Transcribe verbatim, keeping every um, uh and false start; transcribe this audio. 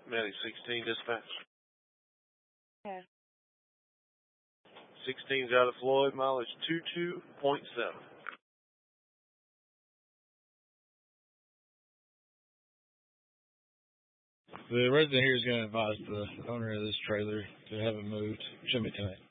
Medic sixteen dispatch. Okay. sixteen's out of Floyd, mileage two two point seven. The resident here is going to advise the owner of this trailer to have it moved. Shouldn't be tonight.